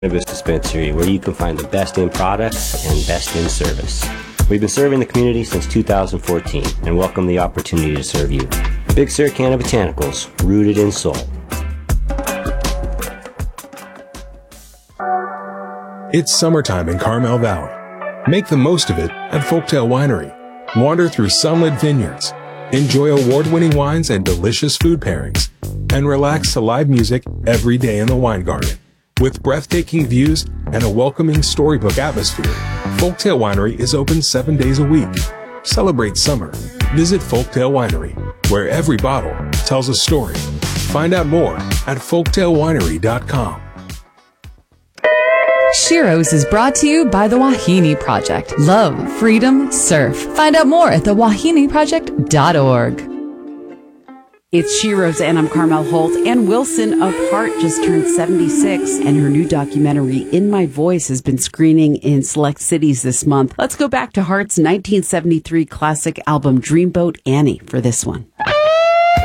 Cannabis dispensary where you can find the best in products and best in service. We've been serving the community since 2014 and welcome the opportunity to serve you. Big Sur Canna Botanicals, rooted in soul. It's summertime in Carmel Valley. Make the most of it at Folktail Winery. Wander through sunlit vineyards, enjoy award-winning wines and delicious food pairings, and relax to live music every day in the wine garden. With breathtaking views and a welcoming storybook atmosphere, Folktail Winery is open 7 days a week. Celebrate summer. Visit Folktail Winery, where every bottle tells a story. Find out more at folktailwinery.com. Shiro's is brought to you by the Wahine Project. Love, freedom, surf. Find out more at thewahiniproject.org. It's Shiro's, and I'm Carmel Holt. Ann Wilson of Heart just turned 76, and her new documentary, In My Voice, has been screening in select cities this month. Let's go back to Heart's 1973 classic album, Dreamboat Annie, for this one.